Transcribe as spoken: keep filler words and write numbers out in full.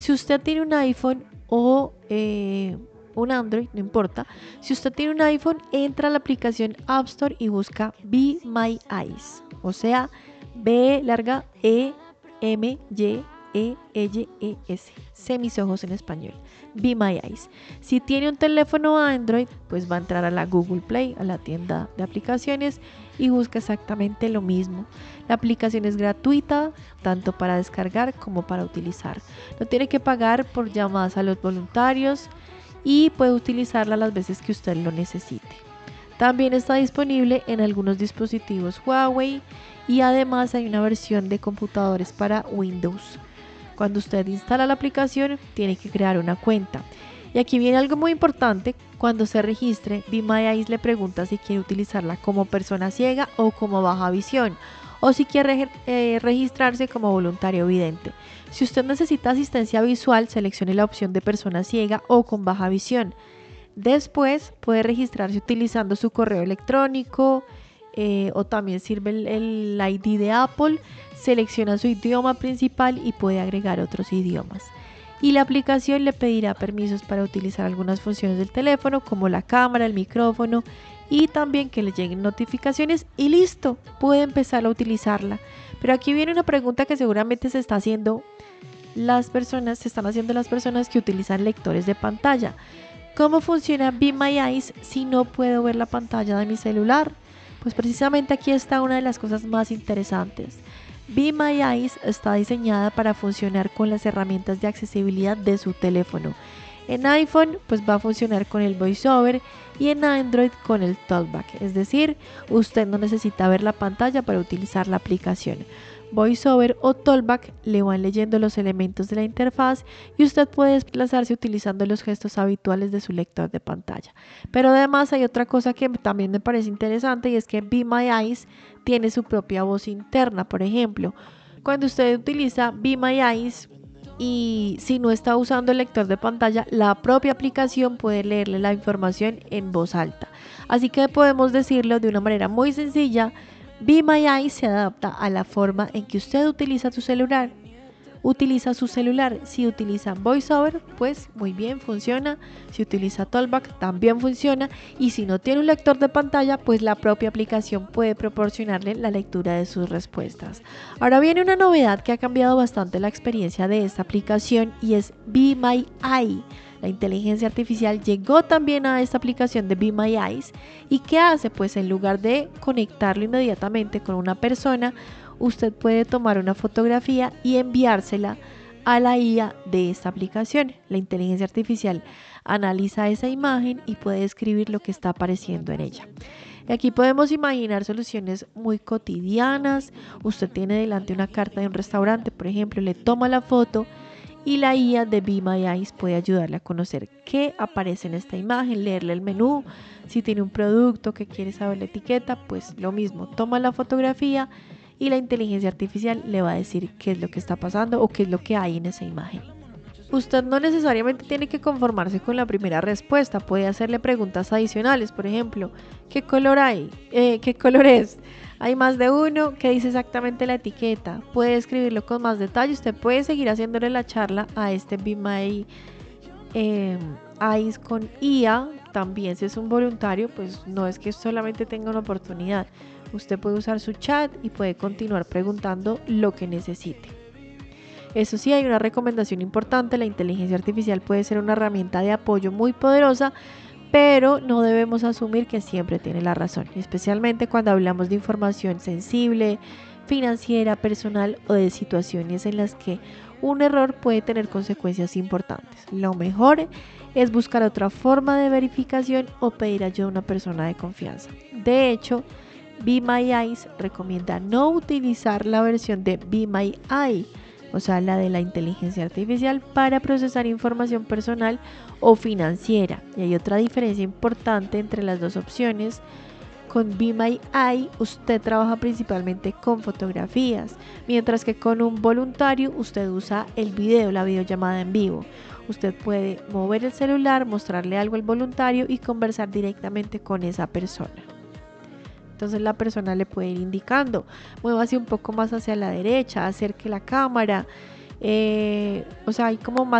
Si usted tiene un iPhone o eh, un Android, no importa. Si usted tiene un iPhone, entra a la aplicación App Store y busca Be My Eyes. O sea, B larga E M Y E L E S. Sé mis ojos en español. Be My Eyes. Si tiene un teléfono Android, pues va a entrar a la Google Play, a la tienda de aplicaciones, y busca exactamente lo mismo. La aplicación es gratuita, tanto para descargar como para utilizar. No tiene que pagar por llamadas a los voluntarios y puede utilizarla las veces que usted lo necesite. También está disponible en algunos dispositivos Huawei y además hay una versión de computadores para Windows. Cuando usted instala la aplicación, tiene que crear una cuenta. Y aquí viene algo muy importante. Cuando se registre, Be My Eyes le pregunta si quiere utilizarla como persona ciega o como baja visión, o si quiere eh, registrarse como voluntario vidente. Si usted necesita asistencia visual, seleccione la opción de persona ciega o con baja visión. Después puede registrarse utilizando su correo electrónico, eh, o también sirve el, el I D de Apple. Selecciona su idioma principal y puede agregar otros idiomas. Y la aplicación le pedirá permisos para utilizar algunas funciones del teléfono, como la cámara, el micrófono, y también que le lleguen notificaciones y listo, puede empezar a utilizarla. Pero aquí viene una pregunta que seguramente se está haciendo las personas, se están haciendo las personas que utilizan lectores de pantalla. ¿Cómo funciona Be My Eyes si no puedo ver la pantalla de mi celular? Pues precisamente aquí está una de las cosas más interesantes. Be My Eyes está diseñada para funcionar con las herramientas de accesibilidad de su teléfono. En iPhone pues va a funcionar con el VoiceOver y en Android con el Talkback, es decir, usted no necesita ver la pantalla para utilizar la aplicación. VoiceOver o Talkback le van leyendo los elementos de la interfaz y usted puede desplazarse utilizando los gestos habituales de su lector de pantalla. Pero además hay otra cosa que también me parece interesante, y es que Be My Eyes tiene su propia voz interna. Por ejemplo, cuando usted utiliza Be My Eyes y si no está usando el lector de pantalla, la propia aplicación puede leerle la información en voz alta. Así que podemos decirlo de una manera muy sencilla: Be My Eyes se adapta a la forma en que usted utiliza su celular. Utiliza su celular. Si utiliza VoiceOver, pues muy bien, funciona. Si utiliza Talkback, también funciona. Y si no tiene un lector de pantalla, pues la propia aplicación puede proporcionarle la lectura de sus respuestas. Ahora viene una novedad que ha cambiado bastante la experiencia de esta aplicación, y es Be My Eye. La inteligencia artificial llegó también a esta aplicación de Be My Eyes. ¿Y qué hace? Pues en lugar de conectarlo inmediatamente con una persona, usted puede tomar una fotografía y enviársela a la I A de esta aplicación. La inteligencia artificial analiza esa imagen y puede describir lo que está apareciendo en ella. Y aquí podemos imaginar soluciones muy cotidianas. Usted tiene delante una carta de un restaurante, por ejemplo, le toma la foto y la I A de Be My Eyes puede ayudarle a conocer qué aparece en esta imagen, leerle el menú. Si tiene un producto que quiere saber la etiqueta, pues lo mismo, toma la fotografía y la inteligencia artificial le va a decir qué es lo que está pasando o qué es lo que hay en esa imagen. Usted no necesariamente tiene que conformarse con la primera respuesta, puede hacerle preguntas adicionales. Por ejemplo, ¿qué color hay? Eh, ¿Qué color es? Hay más de uno. ¿Qué dice exactamente la etiqueta? Puede escribirlo con más detalle. Usted puede seguir haciéndole la charla a este Be My eh, Eyes con I A. También, si es un voluntario, pues no es que solamente tenga una oportunidad. Usted puede usar su chat y puede continuar preguntando lo que necesite. Eso sí, hay una recomendación importante: la inteligencia artificial puede ser una herramienta de apoyo muy poderosa, pero no debemos asumir que siempre tiene la razón, especialmente cuando hablamos de información sensible, financiera, personal o de situaciones en las que un error puede tener consecuencias importantes. Lo mejor es buscar otra forma de verificación o pedir ayuda a una persona de confianza. De hecho, Be My Eyes recomienda no utilizar la versión de Be My Eye, o sea, la de la inteligencia artificial, para procesar información personal o financiera. Y hay otra diferencia importante entre las dos opciones. Con Be My Eye usted trabaja principalmente con fotografías, mientras que con un voluntario usted usa el video, la videollamada en vivo. Usted puede mover el celular, mostrarle algo al voluntario y conversar directamente con esa persona. Entonces la persona le puede ir indicando: muévase un poco más hacia la derecha, acerque la cámara, Eh, o sea, hay como más